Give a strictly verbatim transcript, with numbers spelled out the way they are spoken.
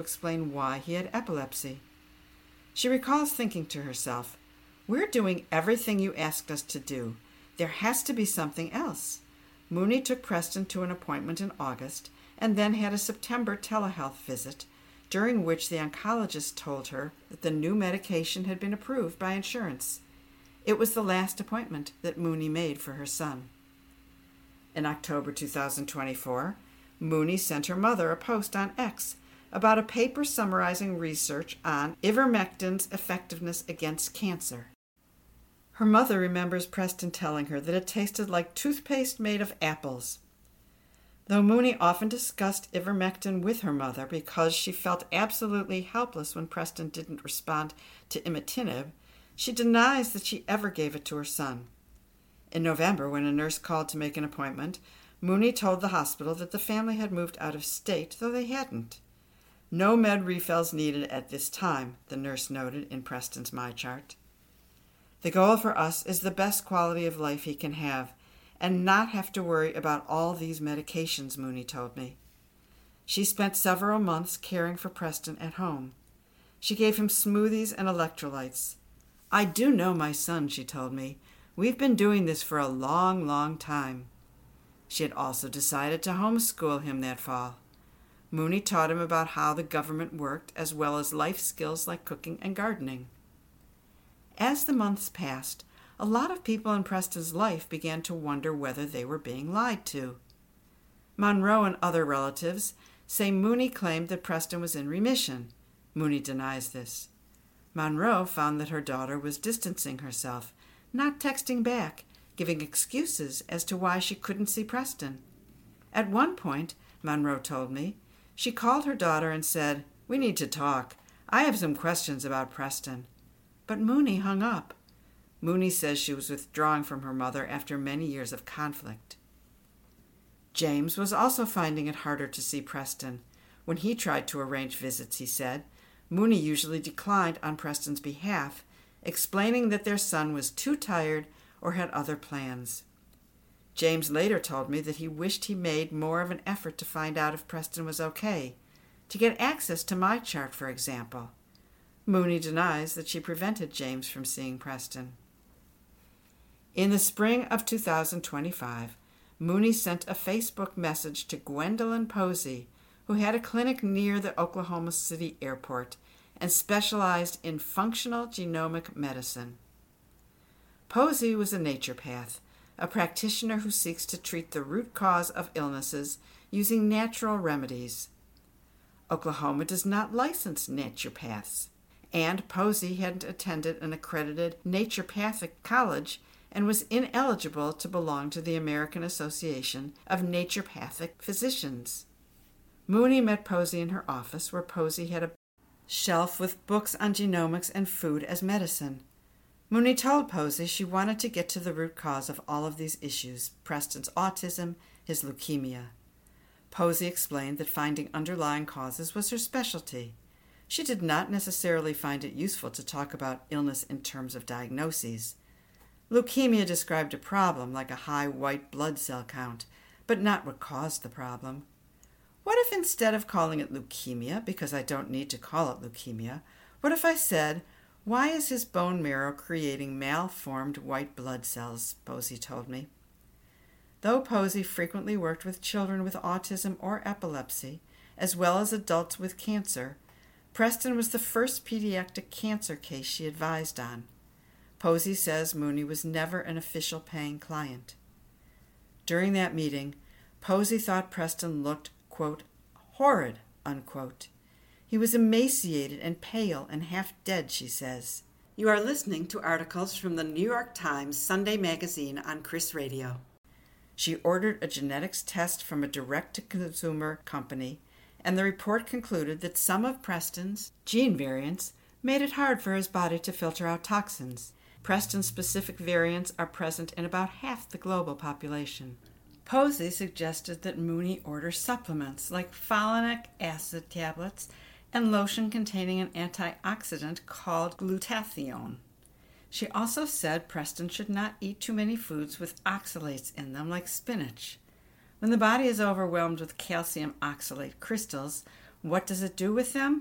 explain why he had epilepsy. She recalls thinking to herself, "We're doing everything you asked us to do. There has to be something else." Mooney took Preston to an appointment in August and then had a September telehealth visit, during which the oncologist told her that the new medication had been approved by insurance. It was the last appointment that Mooney made for her son. In October two thousand twenty-four, Mooney sent her mother a post on X about a paper summarizing research on ivermectin's effectiveness against cancer. Her mother remembers Preston telling her that it tasted like toothpaste made of apples. Though Mooney often discussed ivermectin with her mother because she felt absolutely helpless when Preston didn't respond to imatinib, she denies that she ever gave it to her son. In November, when a nurse called to make an appointment, Mooney told the hospital that the family had moved out of state, though they hadn't. "No med refills needed at this time," the nurse noted in Preston's MyChart. "The goal for us is the best quality of life he can have, and not have to worry about all these medications," Mooney told me. She spent several months caring for Preston at home. She gave him smoothies and electrolytes. "I do know my son," she told me. "We've been doing this for a long, long time." She had also decided to homeschool him that fall. Mooney taught him about how the government worked, as well as life skills like cooking and gardening. As the months passed, a lot of people in Preston's life began to wonder whether they were being lied to. Monroe and other relatives say Mooney claimed that Preston was in remission. Mooney denies this. Monroe found that her daughter was distancing herself, not texting back, giving excuses as to why she couldn't see Preston. At one point, Monroe told me, she called her daughter and said, "We need to talk. I have some questions about Preston." But Mooney hung up. Mooney says she was withdrawing from her mother after many years of conflict. James was also finding it harder to see Preston. When he tried to arrange visits, he said, Mooney usually declined on Preston's behalf, explaining that their son was too tired or had other plans. James later told me that he wished he made more of an effort to find out if Preston was okay, to get access to MyChart, for example. Mooney denies that she prevented James from seeing Preston. In the spring of two thousand twenty-five, Mooney sent a Facebook message to Gwendolyn Posey, who had a clinic near the Oklahoma City airport and specialized in functional genomic medicine. Posey was a naturopath, a practitioner who seeks to treat the root cause of illnesses using natural remedies. Oklahoma does not license naturopaths, and Posey hadn't attended an accredited naturopathic college and was ineligible to belong to the American Association of Naturopathic Physicians. Mooney met Posey in her office, where Posey had a shelf with books on genomics and food as medicine. Mooney told Posey she wanted to get to the root cause of all of these issues, Preston's autism, his leukemia. Posey explained that finding underlying causes was her specialty. She did not necessarily find it useful to talk about illness in terms of diagnoses. Leukemia described a problem like a high white blood cell count, but not what caused the problem. What if instead of calling it leukemia, because I don't need to call it leukemia, what if I said, "Why is his bone marrow creating malformed white blood cells?" Posey told me. Though Posey frequently worked with children with autism or epilepsy, as well as adults with cancer, Preston was the first pediatric cancer case she advised on. Posey says Mooney was never an official paying client. During that meeting, Posey thought Preston looked, quote, horrid, unquote. He was emaciated and pale and half dead, she says. You are listening to articles from the New York Times Sunday magazine on Chris Radio. She ordered a genetics test from a direct-to-consumer company, and the report concluded that some of Preston's gene variants made it hard for his body to filter out toxins. Preston's specific variants are present in about half the global population. Posey suggested that Mooney order supplements like folinic acid tablets and lotion containing an antioxidant called glutathione. She also said Preston should not eat too many foods with oxalates in them, like spinach. When the body is overwhelmed with calcium oxalate crystals, What does it do with them?